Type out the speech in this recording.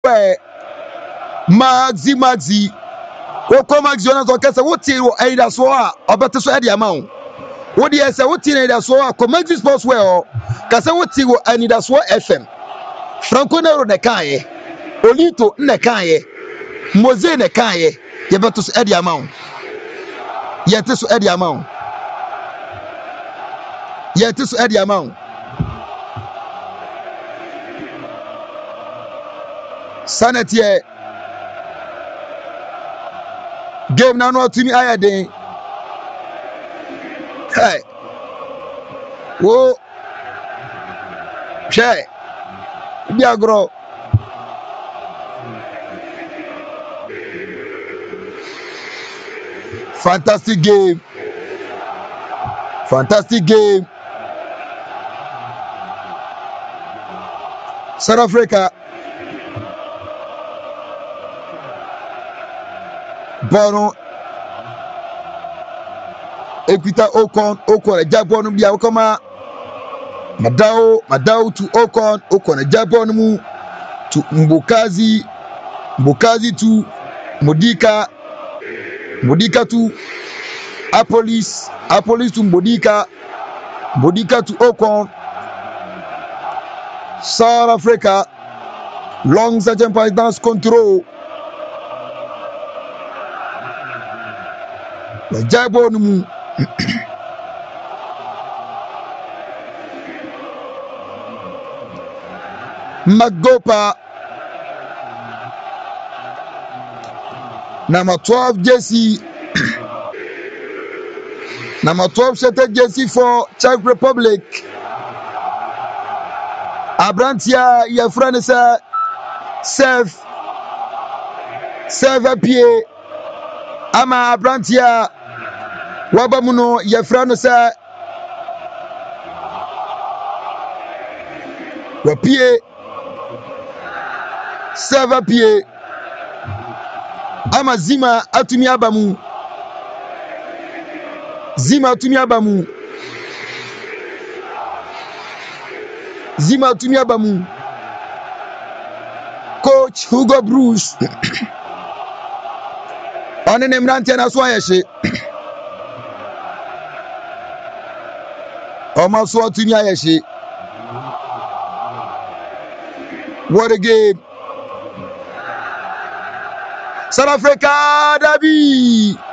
fɛ Maxi wokɔ Maxi ona so kasa wotie wo aida so a obete so ade ama wo wo de ese wotie na aida so a ko Maxi Sports Well kasa wotie wo anida so FM Franco Nero ne kae Olito ne kae Moze ne kae yebeto so ade ama wo yete so ade ama wo yete so ade ama wo Sanete game na no atumi ayade hey wo che bi agro fantastic game South Africa Bono Equita Ocon Jabon bia okoma Madao to Ocon Jabon mu to Mbokazi to Modika to Apolis to Modika to Ocon. South Africa long sergeant dance control Jabon mu Magopa number 12 jersey number 12 shirted jersey for Czech Republic Abrantia your friend is serve apie ama Abrantia wabamuno your friend is wapie serve apie ama Zima atumi abamu coach Hugo Bruce on the Mrantia na so ayehye so atumi ayehye what a game South Africa Dabi